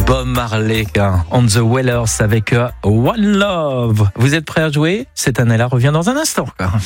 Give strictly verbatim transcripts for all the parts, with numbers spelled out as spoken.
Bob Marley, On the Wailers avec One Love. Vous êtes prêts à jouer? Cette année-là revient dans un instant.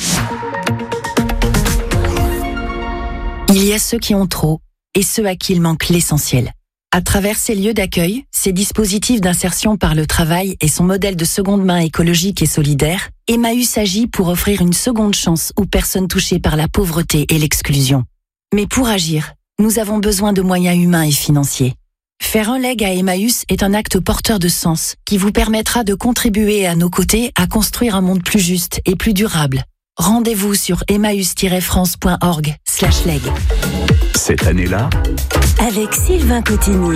Il y a ceux qui ont trop et ceux à qui il manque l'essentiel. À travers ces lieux d'accueil, ces dispositifs d'insertion par le travail et son modèle de seconde main écologique et solidaire, Emmaüs agit pour offrir une seconde chance aux personnes touchées par la pauvreté et l'exclusion. Mais pour agir, nous avons besoin de moyens humains et financiers. Faire un leg à Emmaüs est un acte porteur de sens qui vous permettra de contribuer à nos côtés à construire un monde plus juste et plus durable. Rendez-vous sur emmaüs tiret france point org slash leg. Cette année-là, avec Sylvain Cotigny.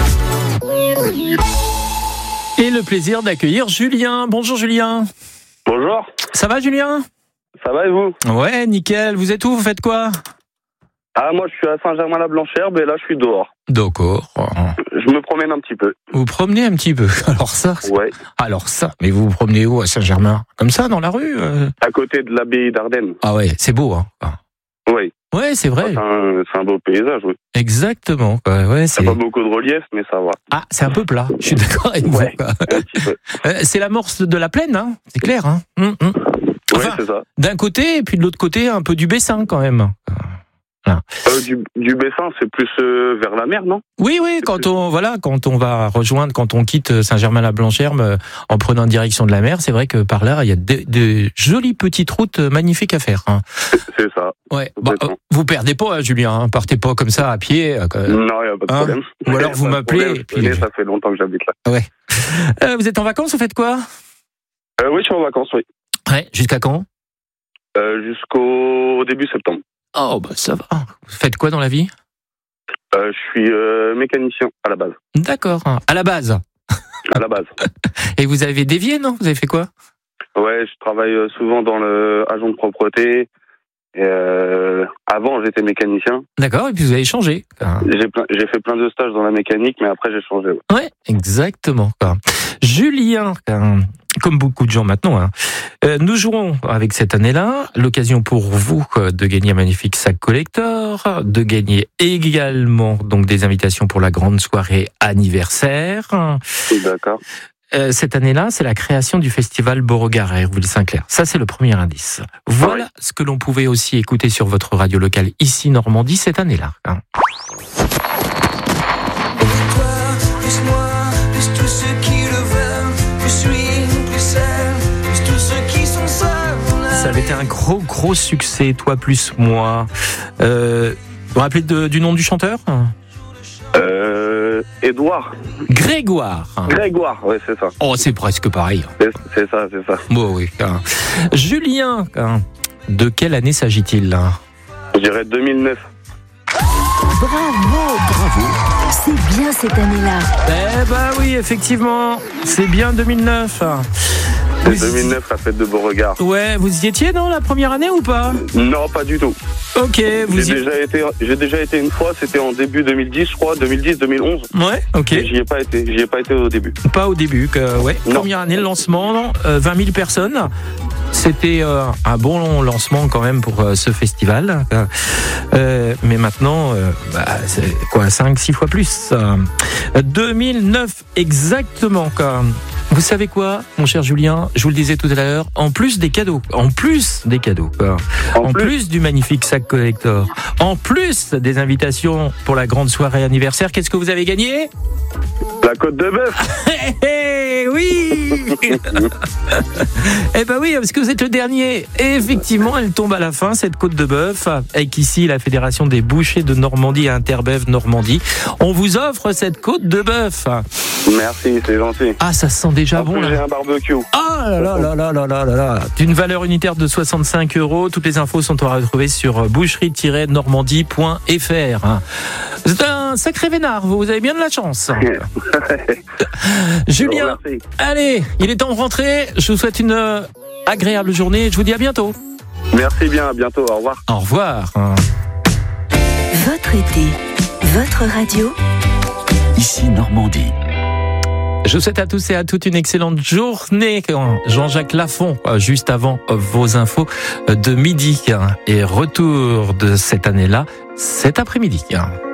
Et le plaisir d'accueillir Julien. Bonjour Julien. Bonjour. Ça va Julien? Ça va et vous? Ouais, nickel. Vous êtes où? Vous faites quoi? Ah, moi je suis à Saint-Germain-la-Blanchère, mais là je suis dehors. D'accord. Je me promène un petit peu. Vous promenez un petit peu. Alors ça. Ouais. Alors ça. Mais vous vous promenez où à Saint-Germain? Comme ça, dans la rue euh... À côté de l'abbaye d'Ardennes. Ah ouais, c'est beau, hein. Oui. Ouais, c'est vrai. C'est un, c'est un beau paysage, oui. Exactement. Ouais, ouais, c'est... Il n'y a pas beaucoup de relief, mais ça va. Ah, c'est un peu plat. Je suis d'accord avec ouais, vous. Un petit peu. C'est l'amorce de la plaine, hein. C'est clair, hein. Hum, hum. Enfin, ouais, c'est ça. D'un côté, et puis de l'autre côté, un peu du Bessin, quand même. Voilà. Euh, du, du Bessin, c'est plus euh, vers la mer, non? Oui, oui, c'est quand plus... on voilà, quand on va rejoindre, quand on quitte Saint-Germain-la-Blanchère euh, en prenant direction de la mer, c'est vrai que par là, il y a de, de jolies petites routes magnifiques à faire. Hein. C'est ça. Ouais. Bah, euh, vous perdez pas, hein, Julien. Hein, partez pas comme ça à pied. Euh, non, il y a pas de hein, problème. ou alors vous m'appelez. Et puis... Ça fait longtemps que j'habite là. Ouais. Euh, vous êtes en vacances, vous faites quoi? euh, Oui, je suis en vacances, oui. Ouais. Jusqu'à quand? euh, Jusqu'au début septembre. Oh, bah ça va. Vous faites quoi dans la vie? euh, Je suis euh, mécanicien à la base. D'accord. À la base. À la base. Et vous avez dévié, non? Vous avez fait quoi? Ouais, je travaille souvent dans le agent de propreté. Et euh, avant, j'étais mécanicien. D'accord. Et puis vous avez changé. J'ai, plein, j'ai fait plein de stages dans la mécanique, mais après j'ai changé. Ouais, ouais exactement. Julien, comme beaucoup de gens maintenant, hein, euh, nous jouerons avec cette année-là l'occasion pour vous de gagner un magnifique sac collector, de gagner également donc des invitations pour la grande soirée anniversaire. D'accord. Euh, cette année-là, c'est la création du festival Beauregard à Hérouville-Saint-Clair. Ça, c'est le premier indice. Voilà ouais. Ce que l'on pouvait aussi écouter sur votre radio locale ici Normandie cette année-là. Hein. Ça avait été un gros, gros succès, Toi plus moi. Euh, vous vous rappelez de, du nom du chanteur ? Euh, Édouard. Grégoire. Grégoire, oui, c'est ça. Oh, c'est presque pareil. C'est, c'est ça, c'est ça. Bon, oui. Julien, de quelle année s'agit-il là ? Je dirais deux mille neuf. Bravo, bravo. C'est bien cette année-là. Eh ben oui, effectivement, c'est bien deux mille neuf. C'est deux mille neuf, la fête de Beauregard. Ouais, vous y étiez dans la première année ou pas ? Non, pas du tout. Ok, vous j'ai y... déjà été, j'ai déjà été une fois, c'était en début deux mille dix, je crois, deux mille dix, deux mille onze. Ouais, ok. Et j'y ai pas été, j'y ai pas été au début. Pas au début, que, ouais. Non. Première année, le lancement, euh, vingt mille personnes. C'était euh, un bon lancement quand même pour euh, ce festival. Euh, mais maintenant, euh, bah, c'est quoi, cinq, six fois plus. Euh, deux mille neuf exactement. Quoi. Vous savez quoi, mon cher Julien, je vous le disais tout à l'heure, en plus des cadeaux, en plus des cadeaux, quoi. En, en plus. plus du magnifique sac collector, en plus des invitations pour la grande soirée anniversaire, qu'est-ce que vous avez gagné ? La côte de bœuf. Eh oui. Eh ben oui, parce que vous êtes le dernier. Et effectivement, elle tombe à la fin, cette côte de bœuf, avec ici la Fédération des bouchers de Normandie et Interbev Normandie. On vous offre cette côte de bœuf. Merci, c'est gentil. Ah, ça sent déjà en bon plus, là. J'ai un barbecue. Ah là là là là là là là là. D'une valeur unitaire de soixante-cinq euros. Toutes les infos sont à retrouver sur boucherie tiret normandie point f r. C'est un sacré vénard, vous avez bien de la chance. Julien, allez, il est temps de rentrer. Je vous souhaite une agréable journée. Je vous dis à bientôt. Merci bien, à bientôt. Au revoir. Au revoir. Votre été, votre radio. Ici Normandie. Je vous souhaite à tous et à toutes une excellente journée. Jean-Jacques Lafont, juste avant vos infos de midi. Et retour de cette année-là, cet après-midi.